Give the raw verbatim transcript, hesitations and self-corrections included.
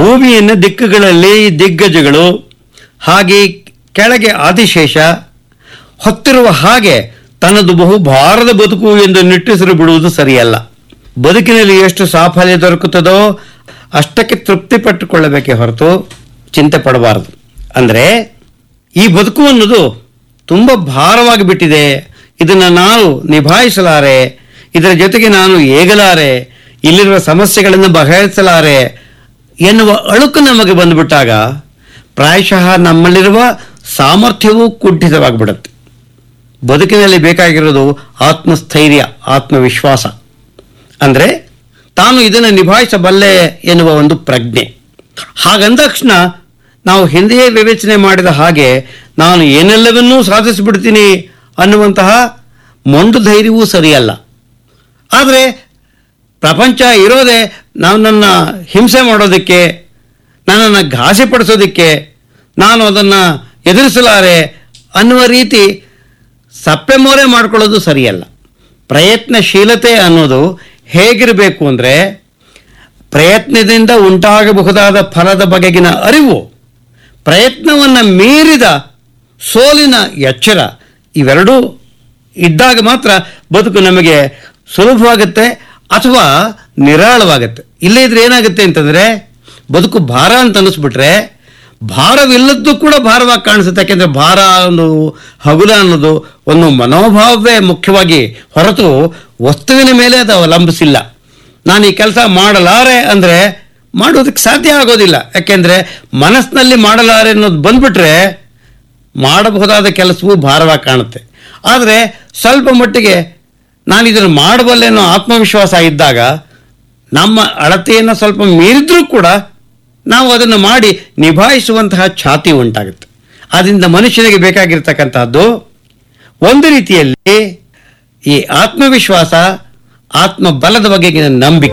ಭೂಮಿಯನ್ನು ದಿಕ್ಕುಗಳಲ್ಲಿ ದಿಗ್ಗಜಗಳು, ಹಾಗೆ ಕೆಳಗೆ ಆದಿಶೇಷ ಹೊತ್ತಿರುವ ಹಾಗೆ ತನ್ನದು ಬಹು ಭಾರದ ಬದುಕು ಎಂದು ನಿಟ್ಟುಸಿರು ಬಿಡುವುದು ಸರಿಯಲ್ಲ. ಬದುಕಿನಲ್ಲಿ ಎಷ್ಟು ಸಾಫಲ್ಯ ದೊರಕುತ್ತದೋ ಅಷ್ಟಕ್ಕೆ ತೃಪ್ತಿ ಪಟ್ಟುಕೊಳ್ಳಬೇಕೇ ಹೊರತು ಚಿಂತೆ ಪಡಬಾರದು. ಅಂದರೆ ಈ ಬದುಕು ಅನ್ನೋದು ತುಂಬ ಭಾರವಾಗಿ ಬಿಟ್ಟಿದೆ, ಇದನ್ನು ನಾನು ನಿಭಾಯಿಸಲಾರೆ, ಇದರ ಜೊತೆಗೆ ನಾನು ಏಗಲಾರೆ, ಇಲ್ಲಿರುವ ಸಮಸ್ಯೆಗಳನ್ನು ಬಗೆಹರಿಸಲಾರೆ ಎನ್ನುವ ಅಳುಕು ನಮಗೆ ಬಂದುಬಿಟ್ಟಾಗ ಪ್ರಾಯಶಃ ನಮ್ಮಲ್ಲಿರುವ ಸಾಮರ್ಥ್ಯವೂ ಕುಂಠಿತವಾಗಿಬಿಡುತ್ತೆ. ಬದುಕಿನಲ್ಲಿ ಬೇಕಾಗಿರೋದು ಆತ್ಮಸ್ಥೈರ್ಯ, ಆತ್ಮವಿಶ್ವಾಸ. ಅಂದರೆ ತಾನು ಇದನ್ನು ನಿಭಾಯಿಸಬಲ್ಲೆ ಎನ್ನುವ ಒಂದು ಪ್ರಜ್ಞೆ. ಹಾಗಂದ ತಕ್ಷಣ ನಾವು ಹಿಂದೆಯೇ ವಿವೇಚನೆ ಮಾಡಿದ ಹಾಗೆ ನಾನು ಏನೆಲ್ಲವನ್ನೂ ಸಾಧಿಸಿಬಿಡ್ತೀನಿ ಅನ್ನುವಂತಹ ಮೊಂಡು ಧೈರ್ಯವೂ ಸರಿಯಲ್ಲ. ಆದರೆ ಪ್ರಪಂಚ ಇರೋದೇ ನನ್ನನ್ನು ಹಿಂಸೆ ಮಾಡೋದಕ್ಕೆ, ನನ್ನನ್ನು ಘಾಸಿಪಡಿಸೋದಕ್ಕೆ, ನಾನು ಅದನ್ನು ಎದುರಿಸಲಾರೆ ಅನ್ನುವ ರೀತಿ ಸಪ್ಪೆ ಮೋರೆ ಮಾಡ್ಕೊಳ್ಳೋದು ಸರಿಯಲ್ಲ. ಪ್ರಯತ್ನಶೀಲತೆ ಅನ್ನೋದು ಹೇಗಿರಬೇಕು ಅಂದರೆ, ಪ್ರಯತ್ನದಿಂದ ಉಂಟಾಗಬಹುದಾದ ಫಲದ ಬಗೆಗಿನ ಅರಿವು, ಪ್ರಯತ್ನವನ್ನು ಮೀರಿದ ಸೋಲಿನ ಎಚ್ಚರ, ಇವೆರಡೂ ಇದ್ದಾಗ ಮಾತ್ರ ಬದುಕು ನಮಗೆ ಸುಲಭವಾಗುತ್ತೆ ಅಥವಾ ನಿರಾಳವಾಗುತ್ತೆ. ಇಲ್ಲೇ ಇದ್ರೆ ಏನಾಗುತ್ತೆ ಅಂತಂದರೆ ಬದುಕು ಭಾರ ಅಂತ ಅನ್ನಿಸ್ಬಿಟ್ರೆ ಭಾರವಿಲ್ಲದ್ದು ಕೂಡ ಭಾರವಾಗಿ ಕಾಣಿಸುತ್ತೆ. ಯಾಕೆಂದರೆ ಭಾರ ಅನ್ನೋದು, ಹಗುಲ ಅನ್ನೋದು ಒಂದು ಮನೋಭಾವವೇ ಮುಖ್ಯವಾಗಿ ಹೊರತು ವಸ್ತುವಿನ ಮೇಲೆ ಅದು ಅವಲಂಬಿಸಿಲ್ಲ. ನಾನು ಈ ಕೆಲಸ ಮಾಡಲಾರೆ ಅಂದರೆ ಮಾಡೋದಕ್ಕೆ ಸಾಧ್ಯ ಆಗೋದಿಲ್ಲ. ಯಾಕೆಂದರೆ ಮನಸ್ಸಿನಲ್ಲಿ ಮಾಡಲಾರೆ ಅನ್ನೋದು ಬಂದ್ಬಿಟ್ರೆ ಮಾಡಬಹುದಾದ ಕೆಲಸವೂ ಭಾರವಾಗಿ ಕಾಣುತ್ತೆ. ಆದರೆ ಸ್ವಲ್ಪ ಮಟ್ಟಿಗೆ ನಾನು ಇದನ್ನು ಮಾಡಬಲ್ಲೆ ಅನ್ನೋ ಆತ್ಮವಿಶ್ವಾಸ ಇದ್ದಾಗ ನಮ್ಮ ಅಳತೆಯನ್ನು ಸ್ವಲ್ಪ ಮೀರಿದ್ರೂ ಕೂಡ ನಾವು ಅದನ್ನು ಮಾಡಿ ನಿಭಾಯಿಸುವಂತಹ ಛಾತಿ ಉಂಟಾಗುತ್ತೆ. ಆದ್ದರಿಂದ ಮನುಷ್ಯನಿಗೆ ಬೇಕಾಗಿರ್ತಕ್ಕಂಥದ್ದು ಒಂದು ರೀತಿಯಲ್ಲಿ ಈ ಆತ್ಮವಿಶ್ವಾಸ, ಆತ್ಮಬಲದ ಬಗೆಗಿನ ನಂಬಿಕೆ.